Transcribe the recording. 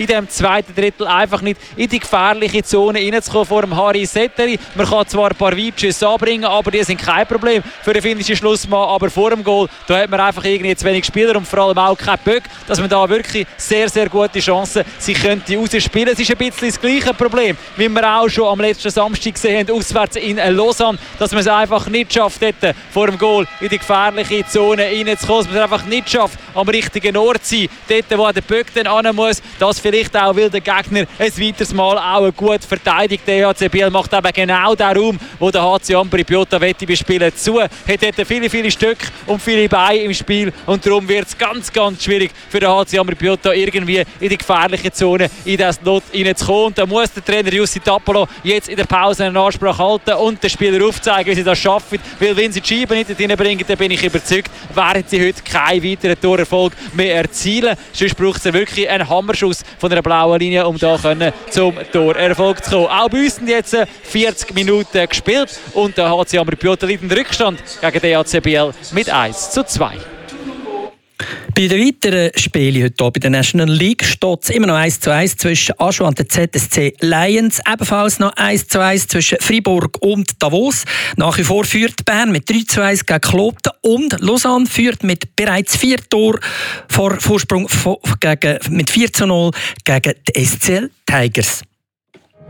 in dem zweiten Drittel einfach nicht in die gefährliche Zone reinzukommen vor dem Harry Setteri. Man kann zwar ein paar Weitschüsse anbringen, aber die sind kein Problem für den finnischen Schlussmann. Aber vor dem Goal, da hat man einfach irgendwie zu wenig Spieler und vor allem auch keinen Böck, dass man da wirklich sehr, sehr gute Chancen sie könnte rausspielen. Es ist ein bisschen das gleiche Problem, wie wir auch schon am letzten Samstag gesehen haben, auswärts in Lausanne, dass man es einfach nicht schafft, dort vor dem Goal in die gefährliche Zone reinzukommen, dass man es einfach nicht schafft, am richtigen Ort zu sein, dort, wo der Böck dann hin muss. Das vielleicht auch, weil der Gegner ein weiteres Mal auch gut verteidigt. Der HC Biel macht eben genau den Raum, wo der HC Ambri Piotta bespielen zu. Hat dort viele Stücke und viele Beine im Spiel und darum wird es ganz, ganz schwierig für den HC Ambri Piotta irgendwie in die gefährliche Zone in das Lot reinzukommen. Und da muss der Trainer Jussi Tapolo jetzt in der Pause einen Ansprache halten und den Spieler aufzeigen, wie sie das schaffen. Weil wenn sie die Scheiben nicht hineinbringen, dann bin ich überzeugt, werden sie heute keinen weiteren Torerfolg mehr erzielen. Sonst braucht es wirklich einen Hammerschuss von der blauen Linie, um da zum Torerfolg zu kommen. Auch bei uns sind jetzt 40 Minuten gespielt und der HC Ambri Piotta liegt in Rückstand gegen den HC Biel mit 1:2. Bei den weiteren Spielen heute bei der National League steht es immer noch 1:1 zwischen Aschua und der ZSC Lions. Ebenfalls noch 1:1 zwischen Fribourg und Davos. Nach wie vor führt Bern mit 3:1 gegen Kloten und Lausanne führt mit bereits 4 Toren Vorsprung mit 4:0 gegen die SCL Tigers.